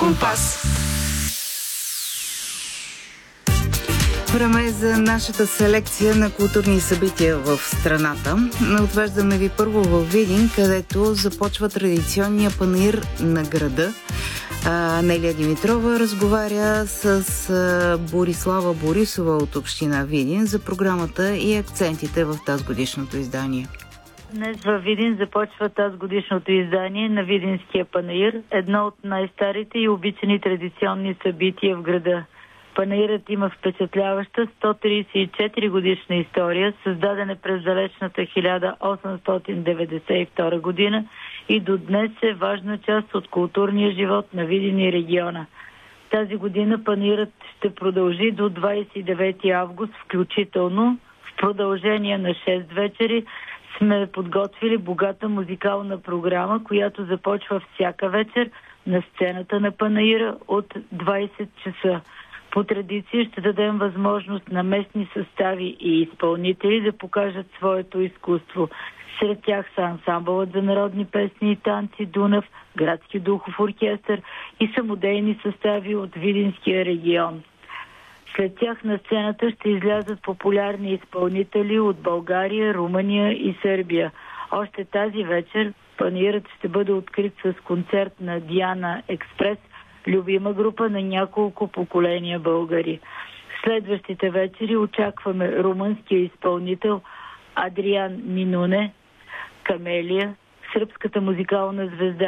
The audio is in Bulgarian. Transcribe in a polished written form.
Компас. Време е за нашата селекция на културни събития в страната. Отвеждаме ви първо във Видин, където започва традиционния панаир на града. Нелия Димитрова разговаря с Борислава Борисова от община Видин за програмата и акцентите в тазгодишното издание. Днес във Видин започва тазгодишното издание на Видинския панаир, едно от най-старите и обичани традиционни събития в града. Панаирът има впечатляваща 134 годишна история, създадена през далечната 1892 година и до днес е важна част от културния живот на Видин и региона. Тази година панаирът ще продължи до 29 август включително. В продължение на 6 вечери сме подготвили богата музикална програма, която започва всяка вечер на сцената на панаира от 20 часа. По традиция ще дадем възможност на местни състави и изпълнители да покажат своето изкуство. Сред тях са ансамбълът за народни песни и танци Дунав, градски духов оркестър и самодейни състави от Видинския регион. След тях на сцената ще излязат популярни изпълнители от България, Румъния и Сърбия. Още тази вечер панаирът ще бъде открит с концерт на Диана Експрес, любима група на няколко поколения българи. В следващите вечери очакваме румънския изпълнител Адриан Минуне, Камелия, сръбската музикална звезда